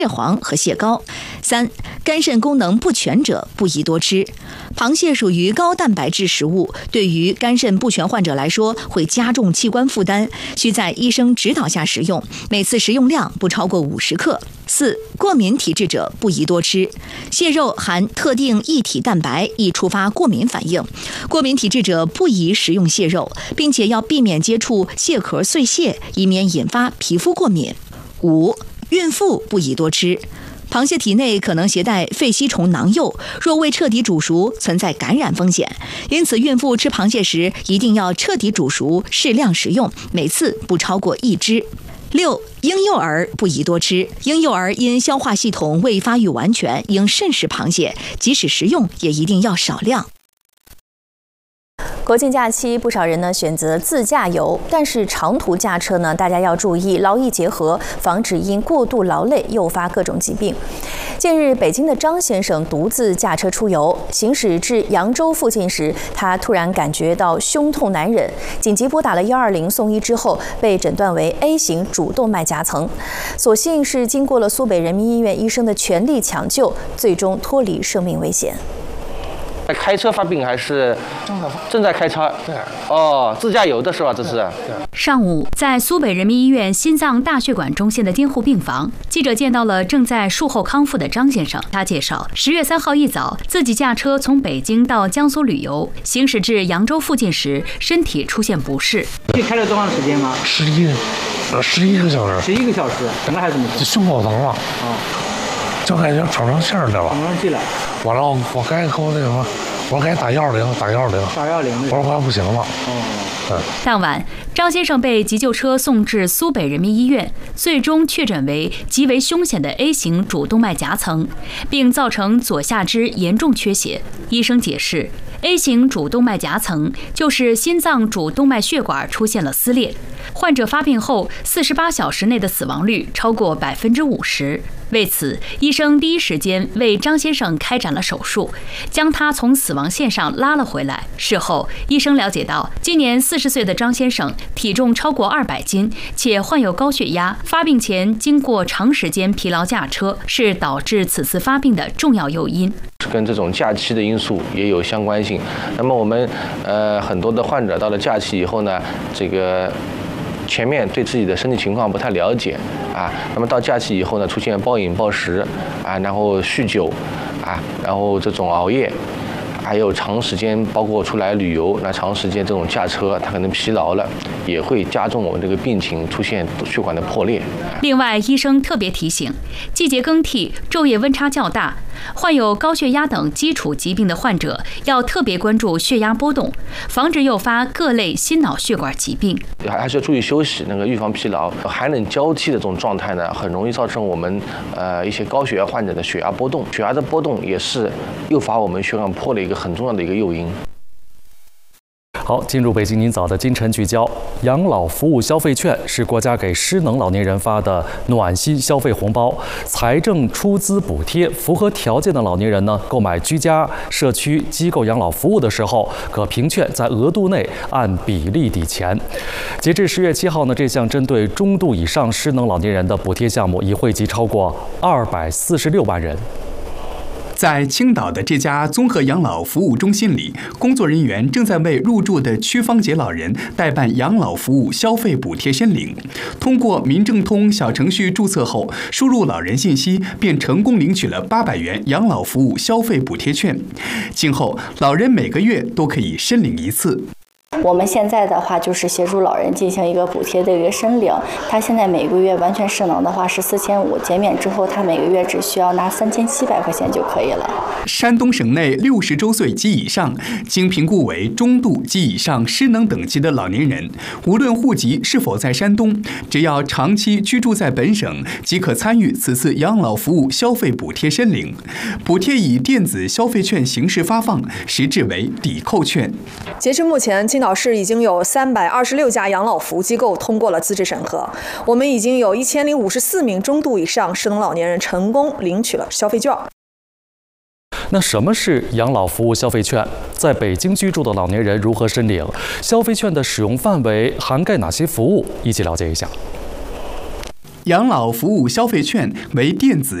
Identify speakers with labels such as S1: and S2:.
S1: 蟹黄和蟹膏。3、肝肾功能不全者不宜多吃。螃蟹属于高蛋白质食物，对于肝肾不全患者来说会加重器官负担，需在医生指导下食用，每次食用量不超过50克。4、过敏体质者不宜多吃。蟹肉含特定异体蛋白，易触发过敏反应，过敏体质者不宜食用蟹肉，并且要避免接触蟹壳碎屑，以免引发皮肤过敏。5、孕妇不宜多吃。螃蟹体内可能携带肺吸虫囊幼，若未彻底煮熟，存在感染风险。因此，孕妇吃螃蟹时一定要彻底煮熟，适量食用，每次不超过1只。6、婴幼儿不宜多吃。婴幼儿因消化系统未发育完全，应慎食螃蟹，即使食用也一定要少量。
S2: 国庆假期，不少人呢选择自驾游，但是长途驾车呢，大家要注意劳逸结合，防止因过度劳累诱发各种疾病。近日，北京的张先生独自驾车出游，行驶至扬州附近时，他突然感觉到胸痛难忍，紧急拨打了120送医之后，被诊断为 A 型主动脉夹层，所幸是经过了苏北人民医院医生的全力抢救，最终脱离生命危险。
S3: 开车发病还是正在开车？对。哦，自驾游的是吧？这是。
S4: 上午，在苏北人民医院心脏大血管中心的监护病房，记者见到了正在术后康复的张先生。他介绍，10月3号一早，自己驾车从北京到江苏旅游，行驶至扬州附近时，身体出现不适。
S5: 这开了多长时间吗
S6: ？11个小时。
S5: 11个小时，怎么还这么
S6: 这胸口疼了。就感觉喘不上气儿来了。
S5: 喘不上气了。
S6: 完了，我该给我那什么，我该打120，打120。我说快不行了。
S4: 当晚，张先生被急救车送至苏北人民医院，最终确诊为极为凶险的 A 型主动脉夹层，并造成左下肢严重缺血。医生解释，A 型主动脉夹层就是心脏主动脉血管出现了撕裂，患者发病后48小时内的死亡率超过50%。为此，医生第一时间为张先生开展了手术，将他从死亡线上拉了回来。事后，医生了解到，今年40岁的张先生体重超过200斤，且患有高血压，发病前经过长时间疲劳驾车，是导致此次发病的重要诱因。
S3: 跟这种假期的因素也有相关性。那么我们很多的患者到了假期以后呢，这个前面对自己的身体情况不太了解那么到假期以后呢，出现暴饮暴食然后酗酒然后这种熬夜，还有长时间包括出来旅游，那长时间这种驾车，他可能疲劳了，也会加重我们这个病情，出现血管的破裂。
S4: 另外，医生特别提醒，季节更替、昼夜温差较大，患有高血压等基础疾病的患者要特别关注血压波动，防止诱发各类心脑血管疾病。
S3: 还是要注意休息，预防疲劳。寒冷交替的这种状态呢，很容易造成我们一些高血压患者的血压波动。血压的波动也是诱发我们血管破的一个很重要的一个诱因。
S7: 好，进入北京您早的今晨聚焦。养老服务消费券是国家给失能老年人发的暖心消费红包，财政出资补贴，符合条件的老年人呢，购买居家、社区、机构养老服务的时候，可凭券在额度内按比例抵钱。截至10月7号呢，这项针对中度以上失能老年人的补贴项目已惠及超过246万人。
S8: 在青岛的这家综合养老服务中心里，工作人员正在为入住的屈芳杰老人代办养老服务消费补贴申领。通过民政通小程序注册后，输入老人信息，便成功领取了800元养老服务消费补贴券。今后，老人每个月都可以申领1次。
S9: 我们现在的话就是协助老人进行一个补贴的一个申领，他现在每个月完全失能的话是4500，减免之后他每个月只需要拿3700块钱就可以了。
S8: 山东省内60周岁及以上，经评估为中度及以上失能等级的老年人，无论户籍是否在山东，只要长期居住在本省，即可参与此次养老服务消费补贴申领。补贴以电子消费券形式发放，实质为抵扣券。
S10: 截至目前，青岛市已经有326家养老服务机构通过了资质审核，我们已经有1054名中度以上失能老年人成功领取了消费券。
S7: 那什么是养老服务消费券？在北京居住的老年人如何申领？消费券的使用范围涵盖哪些服务？一起了解一下。
S8: 养老服务消费券为电子